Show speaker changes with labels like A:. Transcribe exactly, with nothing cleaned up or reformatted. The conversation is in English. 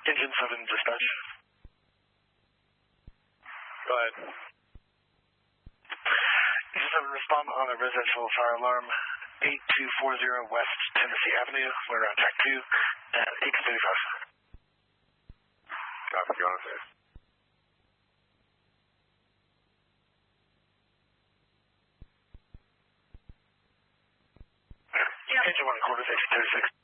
A: Engine seven dispatch.
B: Go ahead.
A: Engine seven, respond on a residential fire alarm, eight two four zero West Tennessee Avenue. We're around track two at eight thirty-five.
B: Copy, go on, sir.
A: Engine one, quarter station thirty-six.